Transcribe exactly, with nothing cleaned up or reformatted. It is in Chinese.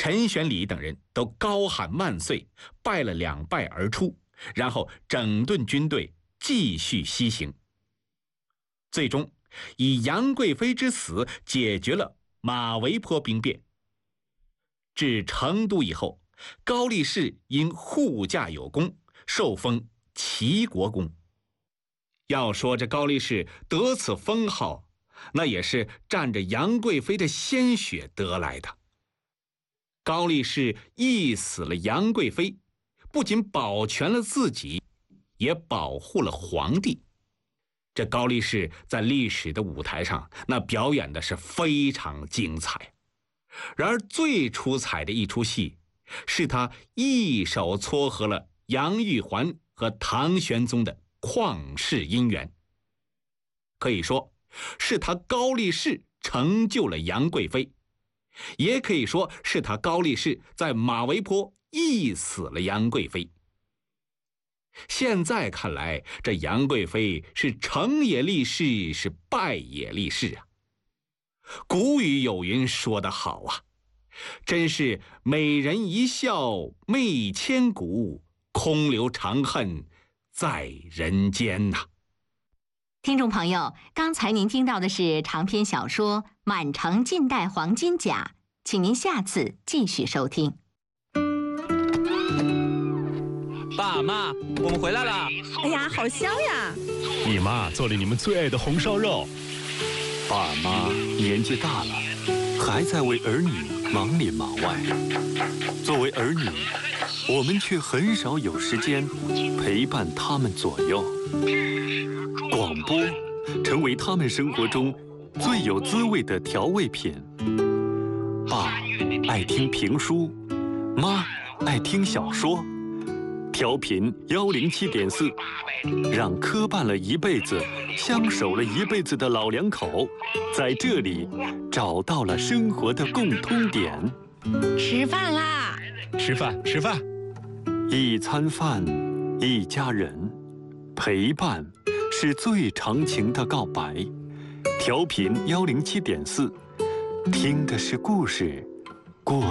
陈玄礼等人都高喊万岁，拜了两拜而出，然后整顿军队，继续西行。最终以杨贵妃之死解决了马嵬坡兵变。至成都以后，高力士因护驾有功，受封齐国公。要说这高力士得此封号，那也是沾着杨贵妃的鲜血得来的。高力士缢死了杨贵妃，不仅保全了自己，也保护了皇帝。这高力士在历史的舞台上，那表演的是非常精彩。然而最出彩的一出戏，是他一手撮合了杨玉环和唐玄宗的旷世姻缘。可以说，是他高力士成就了杨贵妃，也可以说是他高力士在马嵬坡缢死了杨贵妃。现在看来，这杨贵妃是成也立世，是败也立世啊。古语有云说得好啊，真是美人一笑媚千古，空留长恨在人间呐、啊。 听众朋友，刚才您听到的是长篇小说《满城尽带黄金甲》，请您下次继续收听。 爸妈，我们回来了！ 哎呀，好香呀！ 你妈做了你们最爱的红烧肉。 爸妈年纪大了，还在为儿女忙里忙外。作为儿女，我们却很少有时间陪伴他们左右。广播成为他们生活中最有滋味的调味品。爸爱听评书，妈爱听小说。调频幺零七点四，让磕绊了一辈子、相守了一辈子的老两口，在这里找到了生活的共通点。 吃饭啦！ 吃饭，吃饭。 一餐饭，一家人，陪伴是最长情的告白。调频幺零七点四，听的是故事，